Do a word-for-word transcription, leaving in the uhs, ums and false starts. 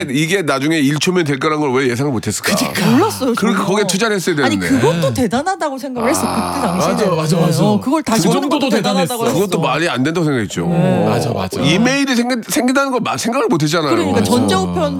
이게 나중에 일 초면 될 거란 걸 왜 예상을 못했을까? 그러니까. 몰랐어요. 그러니까 거기에 투자를 했어야 되는데. 아니 그것도 대단하다고 생각을 했어. 아, 그때 당시에. 맞아, 맞아, 맞아. 어, 그걸 다시 그 보는 것도 정도도 대단하다고 했어. 그것도 말이 안 된다고 생각했죠. 맞아, 맞아. 이메일이 생긴, 생긴다는 걸 생각을 못했잖아요. 그러니까 전자우편